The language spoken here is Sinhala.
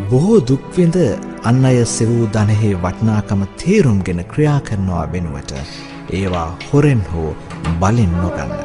බොහෝ දුක් විඳ අන් අය සෙවූ ධනෙහි වටිනාකම තේරුම්ගෙන ක්‍රියා කරනවා වෙනුවට ඒවා හොරෙන් හෝ බලෙන් නොගන්න.